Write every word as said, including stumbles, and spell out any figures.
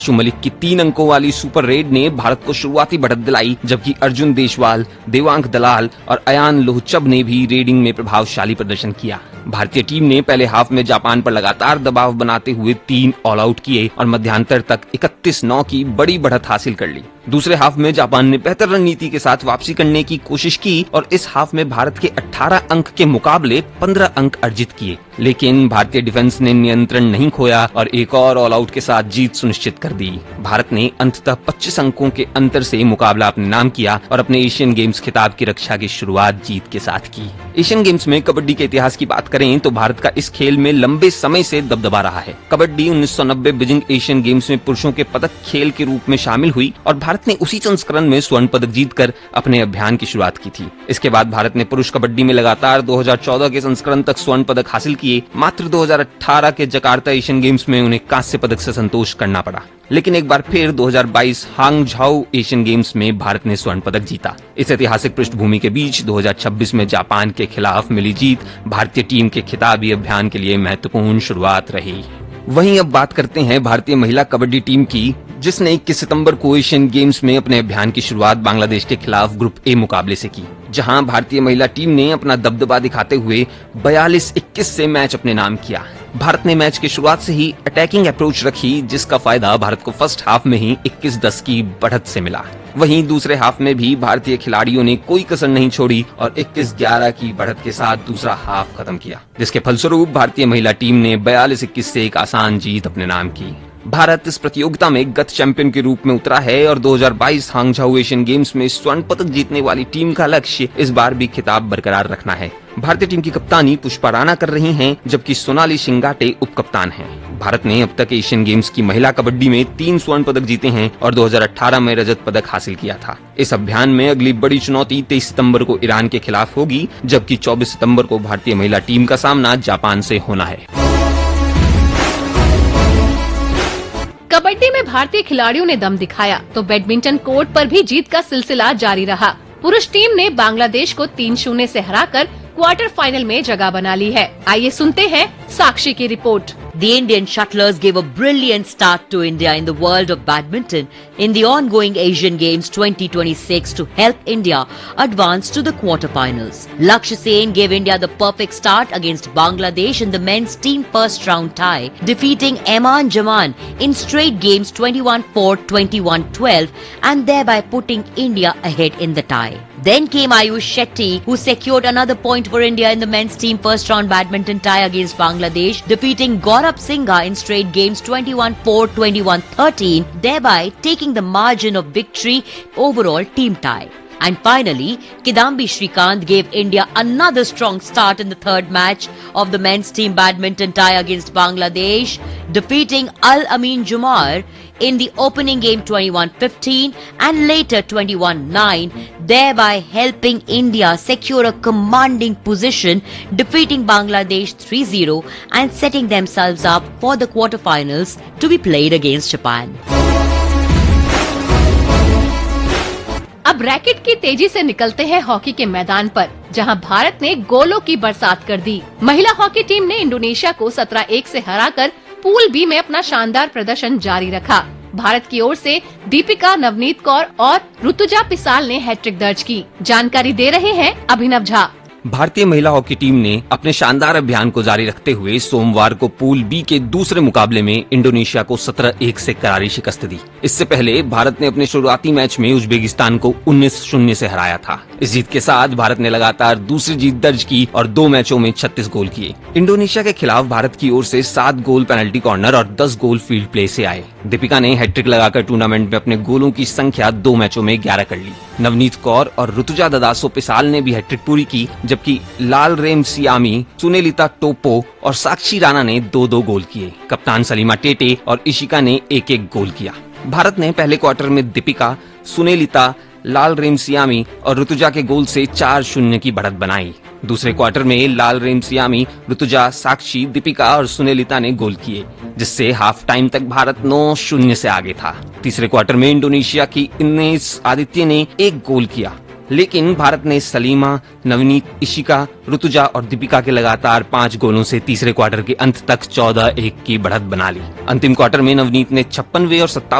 आशु मलिक की तीन अंकों वाली सुपर रेड ने भारत को शुरुआती बढ़त दिलाई, जबकि अर्जुन देशवाल, देवांग दलाल और अयान लोहचब ने भी रेडिंग में प्रभावशाली प्रदर्शन किया। भारतीय टीम ने पहले हाफ में जापान पर लगातार दबाव बनाते हुए तीन ऑल आउट किए और मध्यांतर तक इकतीस नौ की बड़ी बढ़त हासिल कर ली। दूसरे हाफ में जापान ने बेहतर रणनीति के साथ वापसी करने की कोशिश की और इस हाफ में भारत के अठारह अंक के मुकाबले पंद्रह अंक अर्जित किए, लेकिन भारतीय डिफेंस ने नियंत्रण नहीं खोया और एक और ऑल आउट के साथ जीत सुनिश्चित कर दी। भारत ने अंततः पच्चीस अंकों के अंतर से मुकाबला अपने नाम किया और अपने एशियन गेम्स खिताब की रक्षा की शुरुआत जीत के साथ की। एशियन गेम्स में कबड्डी के इतिहास की बात करें तो भारत का इस खेल में लंबे समय से दबदबा रहा है। कबड्डी उन्नीस सौ नब्बे बीजिंग एशियन गेम्स में पुरुषों के पदक खेल के रूप में शामिल हुई और भारत ने उसी संस्करण में स्वर्ण पदक जीतकर अपने अभियान की शुरुआत की थी। इसके बाद भारत ने पुरुष कबड्डी में लगातार दो हज़ार चौदह के संस्करण तक स्वर्ण पदक हासिल किए। मात्र दो हज़ार अठारह के जकार्ता एशियन गेम्स में उन्हें कांस्य पदक से संतोष करना पड़ा, लेकिन एक बार फिर दो हज़ार बाईस हांगझाओ एशियन गेम्स में भारत ने स्वर्ण पदक जीता। इस ऐतिहासिक पृष्ठभूमि के बीच दो हज़ार छब्बीस में जापान के खिलाफ मिली जीत भारतीय टीम के खिताबी अभियान के लिए महत्वपूर्ण शुरुआत रही। वहीं अब बात करते हैं भारतीय महिला कबड्डी टीम की, जिसने इक्कीस सितंबर को एशियन गेम्स में अपने अभियान की शुरुआत बांग्लादेश के खिलाफ ग्रुप ए मुकाबले से की, जहां भारतीय महिला टीम ने अपना दबदबा दिखाते हुए बयालीस इक्कीस से मैच अपने नाम किया। भारत ने मैच की शुरुआत से ही अटैकिंग अप्रोच रखी, जिसका फायदा भारत को फर्स्ट हाफ में ही इक्कीस दस की बढ़त से मिला। वहीं दूसरे हाफ में भी भारतीय खिलाड़ियों ने कोई कसर नहीं छोड़ी और इक्कीस ग्यारह की बढ़त के साथ दूसरा हाफ खत्म किया, जिसके फलस्वरूप भारतीय महिला टीम ने बयालीस इक्कीस से एक आसान जीत अपने नाम की। भारत इस प्रतियोगिता में गत चैंपियन के रूप में उतरा है और दो हज़ार बाईस हांगझाओ एशियन गेम्स में स्वर्ण पदक जीतने वाली टीम का लक्ष्य इस बार भी खिताब बरकरार रखना है। भारतीय टीम की कप्तानी पुष्पा राणा कर रही हैं, जबकि सोनाली शिंगाटे उप कप्तान हैं। भारत ने अब तक एशियन गेम्स की महिला कबड्डी में तीन स्वर्ण पदक जीते हैं और दो हज़ार अठारह में रजत पदक हासिल किया था। इस अभियान में अगली बड़ी चुनौती तेईस सितंबर को ईरान के खिलाफ होगी, जबकि चौबीस सितंबर को भारतीय महिला टीम का सामना जापान से होना है। कबड्डी में भारतीय खिलाड़ियों ने दम दिखाया तो बैडमिंटन कोर्ट पर भी जीत का सिलसिला जारी रहा। पुरुष टीम ने बांग्लादेश को तीन शून्य से हराकर क्वार्टर फाइनल में जगह बना ली है। आइए सुनते हैं साक्षी की report. The Indian shuttlers gave a brilliant start to India in the world of badminton in the ongoing Asian Games twenty twenty-six to help India advance to the quarterfinals. Lakshya Sen gave India the perfect start against Bangladesh in the men's team first round tie, defeating Eman Jaman in straight games twenty-one four, twenty-one twelve and thereby putting India ahead in the tie. Then came Ayush Shetty, who secured another point for India in the men's team first round badminton tie against Bangladesh, defeating Gaurav Singha in straight games twenty-one four, twenty-one thirteen, thereby taking the margin of victory overall team tie. And finally, Kidambi Shrikant gave India another strong start in the third match of the men's team badminton tie against Bangladesh, defeating Al Amin Jumar in the opening game twenty-one fifteen and later twenty-one nine, thereby helping India secure a commanding position, defeating Bangladesh three zero and setting themselves up for the quarterfinals to be played against Japan. अब racket की तेजी से निकलते हैं hockey के मैदान पर, जहां भारत ने गोलों की बरसात कर दी। महिला हॉकी टीम ने इंडोनेशिया को सत्रह एक से हराकर पूल बी में अपना शानदार प्रदर्शन जारी रखा। भारत की ओर से दीपिका, नवनीत कौर और ऋतुजा पिसाल ने हैट्रिक दर्ज की। जानकारी दे रहे हैं अभिनव झा। भारतीय महिला हॉकी टीम ने अपने शानदार अभियान को जारी रखते हुए सोमवार को पूल बी के दूसरे मुकाबले में इंडोनेशिया को सत्रह एक से करारी शिकस्त दी। इससे पहले भारत ने अपने शुरुआती मैच में उज्बेकिस्तान को उन्नीस शून्य से हराया था। इस जीत के साथ भारत ने लगातार दूसरी जीत दर्ज की और दो मैचों में छत्तीस गोल किए। इंडोनेशिया के खिलाफ भारत की ओर से सात गोल पेनल्टी कॉर्नर और दस गोल फील्ड प्ले से आए। दीपिका ने हैट्रिक लगाकर टूर्नामेंट में अपने गोलों की संख्या दो मैचों में ग्यारह कर ली। नवनीत कौर और ऋतुजा ददासो पिसाल ने भी हैट्रिक पूरी की, जबकि लाल रेम सियामी, सुनेलिता टोपो और साक्षी राणा ने दो दो गोल किए। कप्तान सलीमा टेटे और इशिका ने एक एक गोल किया। भारत ने पहले क्वार्टर में दीपिका, सुनेलिता, लाल रेम सियामी और ऋतुजा के गोल से चार शून्य की बढ़त बनाई। दूसरे क्वार्टर में लाल रेम सियामी, ऋतुजा, साक्षी, दीपिका और सुनेलिता ने गोल किए, जिससे हाफ टाइम तक भारत नौ शून्य से आगे था। तीसरे क्वार्टर में इंडोनेशिया की इनेस आदित्य ने एक गोल किया। लेकिन भारत ने सलीमा, नवनीत, इशिका, ऋतुजा और दीपिका के लगातार पांच गोलों से तीसरे क्वार्टर के अंत तक चौदह एक की बढ़त बना ली। अंतिम क्वार्टर में नवनीत ने छप्पनवे और